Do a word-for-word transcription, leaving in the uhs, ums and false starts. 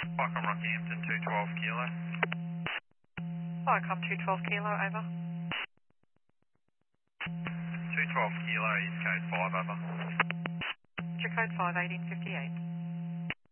Viacom Rockhampton, two twelve kilo. Viacom two twelve kilo, over. two twelve kilo, East Code five, over. Your code five eighteen fifty-eight.